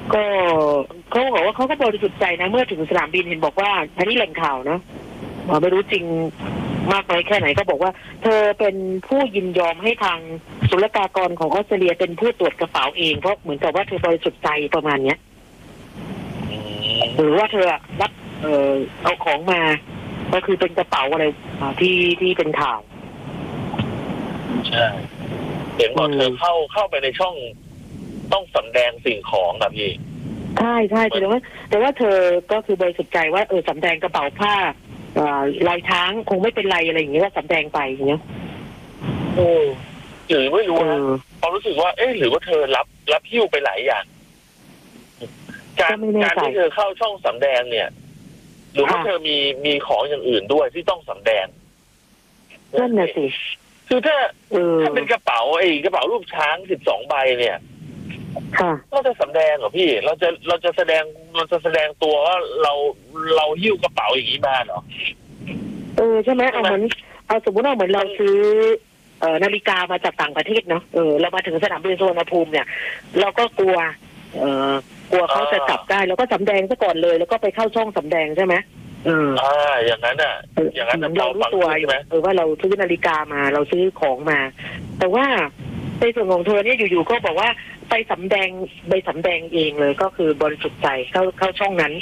ก็เขาบอกว่าเขาก็บริสุทธิ์ใจนะเมื่อถึงสนามบินเห็นบอกว่าอันนี้แหล่งข่าวนะไม่รู้จริงมากน้อยแค่ไหนก็บอกว่าเธอเป็นผู้ยินยอมให้ทางศุลกากรของออสเตรเลียเป็นผู้ตรวจกระเป๋าเองเพราะเหมือนกับว่าเธอบริสุทธิ์ใจประมาณเนี้ยหรือว่าเธอรับเอาของมาก็คือเป็นกระเป๋าอะไรที่เป็นข่าวใช่เห็นบอกเธอเข้าไปในช่องต้องสำแดงสิ่งของนะพี่ใช่แต่ว่าเธอก็คือบริสุทธิ์ใจว่าสำแดงกระเป๋าผ้าลายช้างคงไม่เป็นไรอะไรอย่างเงี้ยว่าสำแดงไปอย่างเงี้ยหรือไม่รู้นะพอรู้สึกว่าหรือว่าเธอรับหิ้วไปหลายอย่างการที่เธอเข้าช่องสำแดงเนี่ยหรือว่าเธอมีของอย่างอื่นด้วยที่ต้องสำแดงนั่นน่ะสิคือถ้าเป็นกระเป๋ากระเป๋ารูปช้าง12 ใบเนี่ยเราจะสำแดงเหรอพี่เราจะแสดงตัวว่าเราหิ้วกระเป๋าอย่างนี้มาเหรอใช่ไหมเอาเหมือนสมมติว่าเหมือนเราซื้อนาฬิกามาจากต่างประเทศเนาะเรามาถึงสนามบินสุวรรณภูมิเนี่ยเราก็กลัวเขาจะจับได้แล้วก็สำแดงซะก่อนเลยแล้วก็ไปเข้าช่องสำแดงใช่ไหมอย่างนั้นอ่ะอย่างนั้นเรารู้ตัวใช่ไหมว่าเราซื้อนาฬิกามาเราซื้อของมา แต่ว่าในส่วนของเธอเนี่ยอยู่ๆก็บอกว่าไปสำแดงเองเลยก็คือบริสุทธิ์ใจเข้าช่องนั้น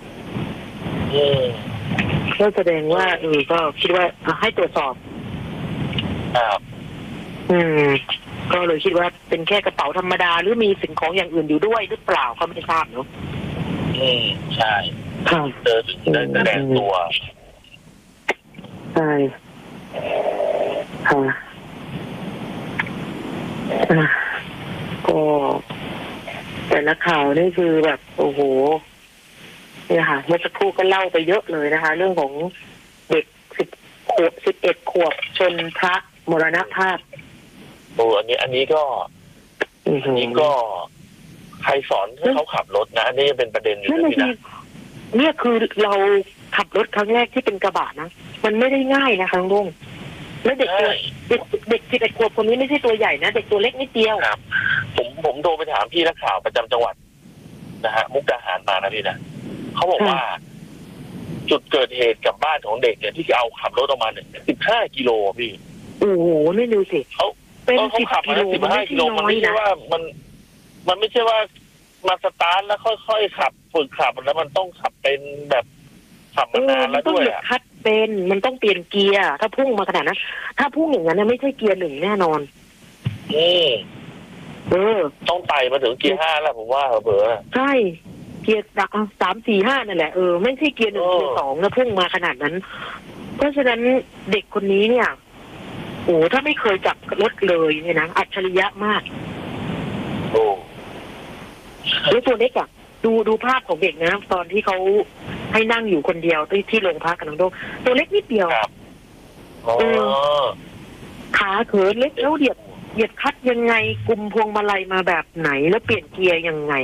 ก็แสดงว่าก็คิดว่าให้ตรวจสอบก็เลยคิดว่าเป็นแค่กระเป๋าธรรมดาหรือมีสิ่งของอย่างอื่นอยู่ด้วยหรือเปล่าก็ไม่ทราบเนาะใช่เจอถึงได้แสดงตัวใช่ค่ะก็แต่ละข่าวนี่คือแบบโอ้โหเนี่ยค่ะเมื่อสักครู่ก็เล่าไปเยอะเลยนะคะเรื่องของเด็ก11 ขวบชนพระมรณภาพอันนี้ก็ใครสอนให้เขาขับรถนะอันนี้ยังเป็นประเด็นอยู่นะพี่นะเนี่ยคือเราขับรถครั้งแรกที่เป็นกระบะนะมันไม่ได้ง่ายนะครั้งลุงแล้วเด็ก11 ขวบคนนี้ไม่ใช่ตัวใหญ่นะเด็กตัวเล็กนิดเดียวครับผมโทรไปถามพี่นักข่าวประจำจังหวัดนะฮะมุกดาหารมานะพี่นะเขาบอกว่าจุดเกิดเหตุกับบ้านของเด็กเนี่ยที่เอาขับรถออกมาเนี่ย15 กิโลพี่โอ้โหนี่ดูสิเขาขับมา15 กิโลมันไม่ใช่ว่ามันไม่ใช่ว่ามาสตาร์ทแล้วค่อยๆขับฝึกขับแล้วมันต้องขับเป็นแบบขับมานานแล้วด้วยอ่ะคัดเป็นมันต้องเปลี่ยนเกียร์ถ้าพุ่งมาขนาดนั้นถ้าพุ่งอย่างนั้นไม่ใช่เกียร์ 1แน่นอนต้องไต่มาถึงเกียร์ 5แล้วผมว่าเบอร์ใช่เกียร์3 4 5นั่นแหละไม่ใช่เกียร์ 1 เกียร์ 2แล้วพุ่งมาขนาดนั้นเพราะฉะนั้นเด็กคนนี้เนี่ยถ้าไม่เคยจับรถเลยเนี่ยนะอัจฉริยะมากแล้วตัวเล็กดูภาพของเด็กนะตอนที่เขาให้นั่งอยู่คนเดียวที่โรงพักกันน้องโดตัวเล็กนิดเดียวขาเขินเล็กแล้วเหยียดคัดยังไงกุมพวงมาลัยมาแบบไหนแล้วเปลี่ยนเกียร์ยังไง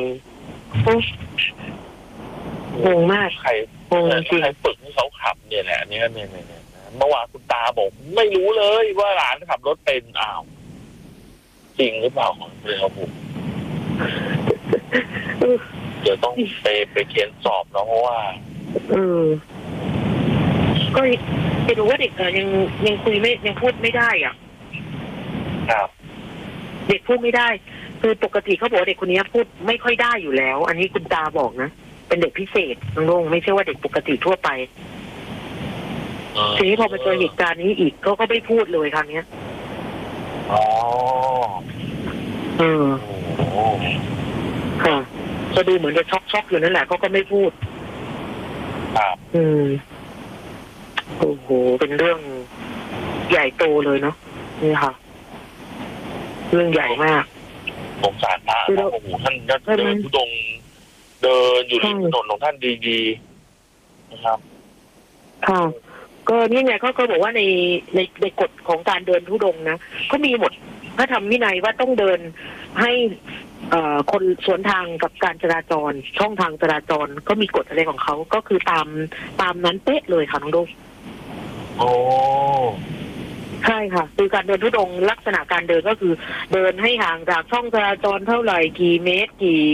งงมากใครฝึกให้เขาขับเนี่ยแหละเนี่ยเมื่อวานคุณตาบอกไม่รู้เลยว่าหลานขับรถเป็นจริงหรือเปล่าเลยครับผมเดี๋ยวต้องไปเขียนสอบเนาะเพราะว่าก็จะดูว่าเด็กยังคุยไม่ยังพูดไม่ได้ครับเด็กพูดไม่ได้คือปกติเขาบอกเด็กคนนี้พูดไม่ค่อยได้อยู่แล้วอันนี้คุณตาบอกนะเป็นเด็กพิเศษน้องไม่ใช่ว่าเด็กปกติทั่วไปทีนี้พอมาเจอเหตุการณ์นี้อีกเขาก็ไม่พูดเลยครั้งนี้ค่ะก็ดูเหมือนจะช็อกอยู่นั่นแหละเขาก็ไม่พูดโอ้โหเป็นเรื่องใหญ่โตเลยเนาะนี่ค่ะเรื่องใหญ่มากสงสารพระโอ้โหท่านเดินทุดงเดินอยู่ริมถนนของท่านดีๆนะครับค่ะก็นี่ไงเขาบอกว่าในกฎของการเดินทุดงนะเขามีหมดพระธรรมวินัยว่าต้องเดินให้คนสวนทางกับการจราจรช่องทางจราจรก็มีกฎอะไรของเขาก็คือตามนั้นเป๊ะเลยค่ะน้องดุ๊กใช่ค่ะคือการเดินทุดงลักษณะการเดินก็คือเดินให้ห่างจากช่องจราจรเท่าไหร่กี่เมตรกี่